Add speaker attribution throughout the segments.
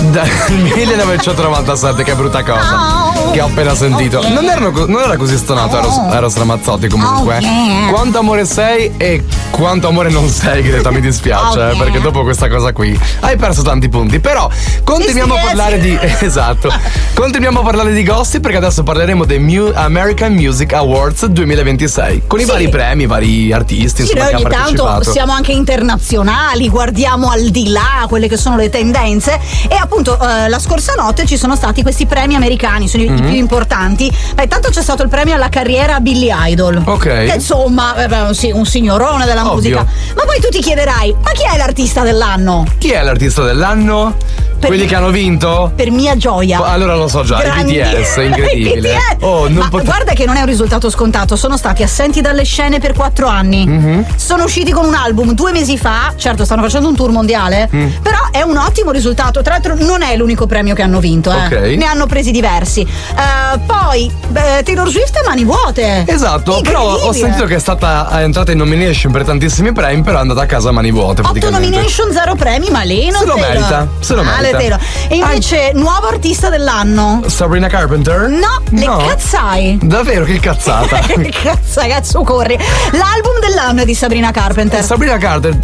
Speaker 1: Dal 1997, che brutta cosa che ho appena sentito. Non era così stonato Eros Ramazzotti comunque. Quanto amore sei e quanto amore non sei, Greta, mi dispiace, perché dopo questa cosa qui hai perso tanti punti. Però continuiamo a parlare di esatto. Continuiamo a parlare di gossip, perché adesso parleremo dei American Music Awards 2026 con i vari premi, i vari artisti, insomma,
Speaker 2: noi
Speaker 1: che
Speaker 2: ogni
Speaker 1: hanno partecipato.
Speaker 2: tanto siamo anche internazionali, guardiamo al di là quelle che sono le tendenze. E appunto la scorsa notte ci sono stati questi premi americani, sono i più importanti. Intanto c'è stato il premio alla carriera Billy Idol, che insomma un signorone della musica. Ma poi tu ti chiederai, ma chi è l'artista dell'anno?
Speaker 1: Chi è l'artista dell'anno? Quelli che hanno vinto?
Speaker 2: Per mia gioia.
Speaker 1: Allora lo so già,
Speaker 2: Grandi.
Speaker 1: i BTS, incredibile.
Speaker 2: Guarda che non è un risultato scontato, sono stati assenti dalle scene per 4 anni. Sono usciti con un album 2 mesi fa, certo stanno facendo un tour mondiale, però è un ottimo risultato. Tra l'altro non è l'unico premio che hanno vinto, ne hanno presi diversi. Poi Taylor Swift è mani vuote.
Speaker 1: Esatto, però ho sentito che è entrata in nomination per tantissimi premi, però è andata a casa a mani vuote.
Speaker 2: 8 nomination, 0 premi, ma lei non
Speaker 1: se lo merita.
Speaker 2: E invece nuovo artista dell'anno
Speaker 1: Sabrina Carpenter?
Speaker 2: No, le cazzai.
Speaker 1: Davvero, che cazzata.
Speaker 2: Che cazzo corri. L'album dell'anno è di Sabrina Carpenter.
Speaker 1: Sabrina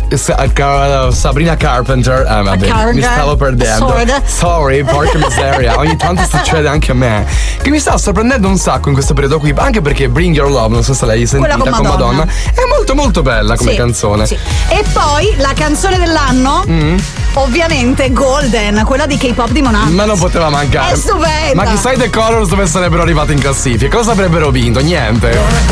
Speaker 1: Carpenter, vabbè, mi stavo perdendo. Sorry, porca miseria. Ogni tanto succede anche a me. Che mi sta sorprendendo un sacco in questo periodo qui, anche perché Bring Your Love, non so se l'hai sentita, con Madonna, è molto molto bella come canzone.
Speaker 2: E poi la canzone dell'anno, ovviamente Golden, quella di K-pop di Monat.
Speaker 1: Ma non poteva mancare.
Speaker 2: È stupenda.
Speaker 1: Ma chissà i The Colors dove sarebbero arrivati in classifica, cosa avrebbero vinto? Niente.